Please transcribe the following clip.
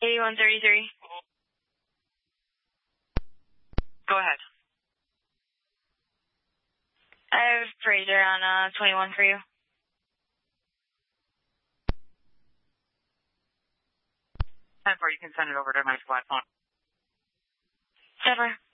8133. Go ahead. I have Fraser on 21 for you. 10-4, you can send it over to my squad phone. 10-4.